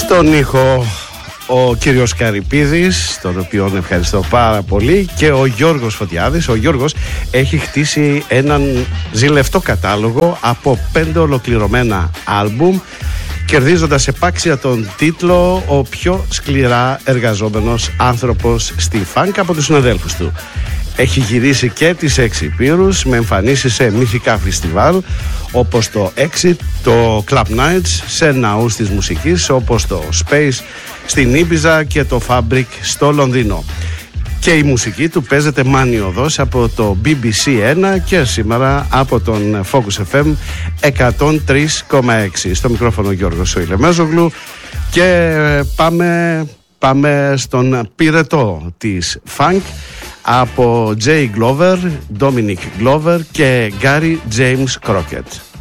Στον ήχο ο κύριος Καρυπίδης, τον οποίον ευχαριστώ πάρα πολύ, και ο Γιώργος Φωτιάδης. Ο Γιώργος έχει χτίσει έναν ζηλευτό κατάλογο από 5 ολοκληρωμένα άλμπουμ, κερδίζοντας επάξια τον τίτλο «Ο πιο σκληρά εργαζόμενος άνθρωπος στη φανκ» από τους συναδέλφους του. Έχει γυρίσει και τις 6 Υπήρους με εμφανίσεις σε μυθικά φεστιβάλ όπως το Exit, το Club Nights, σε ναούς της μουσικής όπως το Space στην Ήμπιζα και το Fabric στο Λονδίνο. Και η μουσική του παίζεται μανιωδώς από το BBC 1 και σήμερα από τον Focus FM 103,6. Στο μικρόφωνο Γιώργος Ηλεμέζογλου και πάμε στον πυρετό της funk από Jay Glover, Dominic Glover και Gary James Crockett.